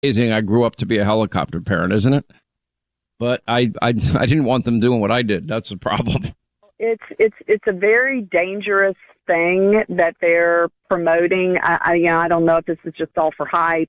Amazing. I grew up to be a helicopter parent, isn't it? But I didn't want them doing what I did. That's the problem. It's a very dangerous thing that they're promoting. I don't know if this is just all for hype,